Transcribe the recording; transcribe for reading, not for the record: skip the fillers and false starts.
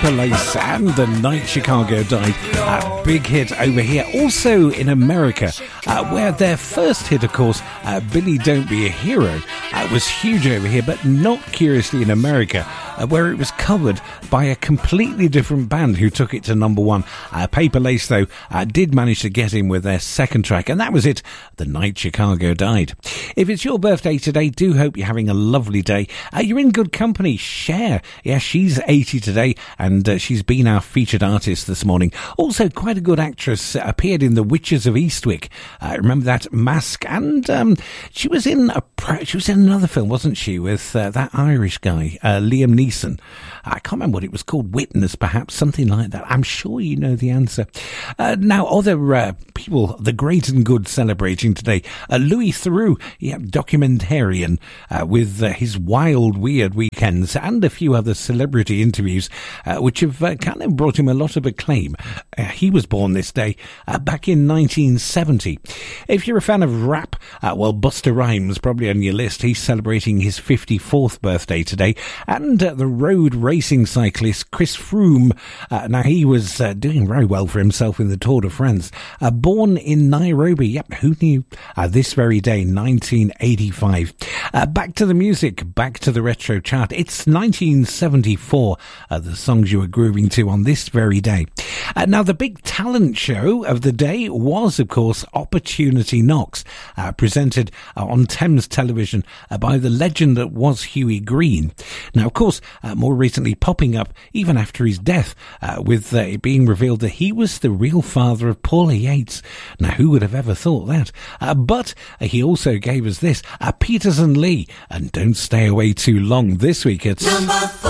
Paper Lace and The Night Chicago Died. A big hit over here. Also in America, where their first hit, of course, Billy Don't Be a Hero, was huge over here, but not curiously in America, where it was covered by a completely different band who took it to number one. Paper Lace, though, did manage to get in with their second track, and that was it, The Night Chicago Died. If it's your birthday today, do hope you're having a lovely day. You're in good company. Cher, yeah, she's 80 today, and she's been our featured artist this morning. Also, quite a good actress, appeared in The Witches of Eastwick. Remember that Mask? And she was in another film, wasn't she, with that Irish guy, Liam Neeson. I can't remember what it was called, Witness, perhaps, something like that. I'm sure you know the answer. Now, other people, the great and good celebrating today. Louis Theroux, yeah, documentarian, with his wild, weird weekends and a few other celebrity interviews, which have kind of brought him a lot of acclaim. He was born this day back in 1970. If you're a fan of rap, well, Busta Rhymes probably on your list. He's celebrating his 54th birthday today. And the road racing cyclist Chris Froome, now he was doing very well for himself in the Tour de France. Born in Nairobi, yep, who knew? This very day, 1985. Back to the music, back to the retro chart. It's 1974, the songs you were grooving to on this very day. Now, the big talent show of the day was, of course, Opportunity Knocks, presented on Thames Television by the legend that was Hughie Green. Now, of course, more recently popping up even after his death, with it being revealed that he was the real father of Paula Yates. Now, who would have ever thought that? But he also gave us this, Peters and Lee, and Don't Stay Away Too Long this week. It's number 4.